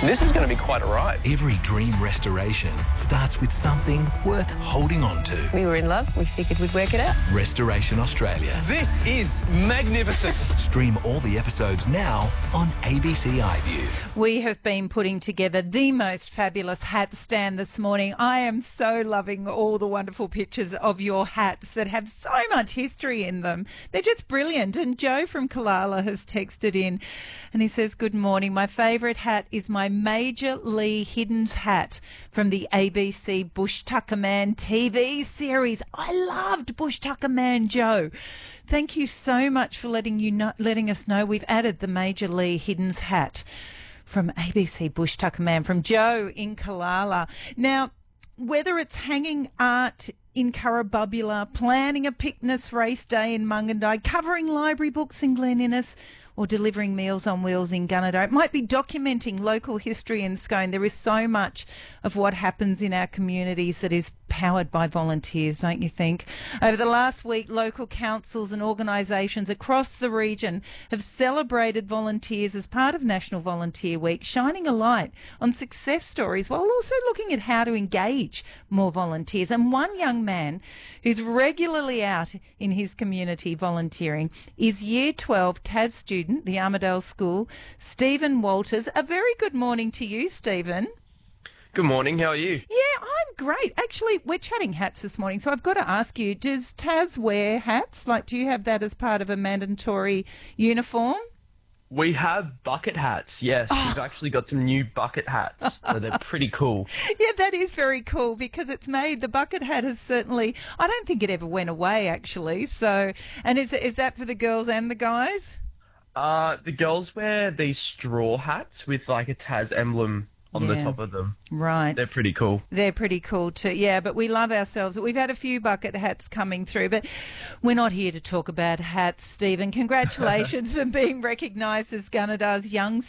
This is going to be quite a ride. Every dream restoration starts with something worth holding on to. We were in love. We figured we'd work it out. Restoration Australia. This is magnificent. Stream all the episodes now on ABC iView. We have been putting together the most fabulous hat stand this morning. I am so loving all the wonderful pictures of your hats that have so much history in them. They're just brilliant. And Joe from Kalala has texted in and he says, "Good morning. My favourite hat is my Major Lee Hiddens hat from the ABC Bush Tucker Man TV series. I loved Bush Tucker Man, Joe. Thank you so much for letting us know we've added the Major Lee Hiddens hat from ABC Bush Tucker Man from Joe in Kalala." Now, whether it's hanging art in Currabubula, planning a Picnic race day in Mungandai, covering library books in Glen Innes, or delivering Meals on Wheels in Gunnedah, it might be documenting local history in Scone. There is so much of what happens in our communities that is powered by volunteers, don't you think? Over the last week, local councils and organisations across the region have celebrated volunteers as part of National Volunteer Week, shining a light on success stories while also looking at how to engage more volunteers. And one young man who's regularly out in his community volunteering is Year 12 TAS student, the Armidale School, Stephen Walters. A very good morning to you, Stephen. Good morning, how are you? Yeah, I'm great. Actually, we're chatting hats this morning, so I've got to ask you, does TAS wear hats? Like, do you have that as part of a mandatory uniform? We have bucket hats, yes. We've actually got some new bucket hats, so they're pretty cool. Yeah, that is very cool because it's made, the bucket hat has certainly, I don't think it ever went away, actually. So, and is that for the girls and the guys? The girls wear these straw hats with like a TAS emblem on the top of them. Right. They're pretty cool. They're pretty cool too. Yeah, but we love ourselves. We've had a few bucket hats coming through, but we're not here to talk about hats, Stephen. Congratulations for being recognised as Gunnedah's Young